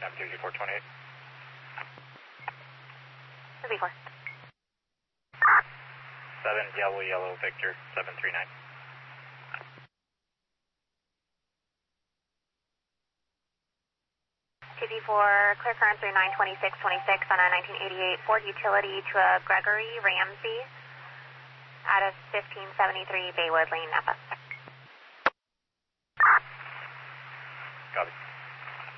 2G428. 2B4. 7 Yellow Victor 739. 2B4, clear current through 92626 on a 1988 Ford Utility to a Gregory Ramsey out of 1573 Baywood Lane, Napa. Copy.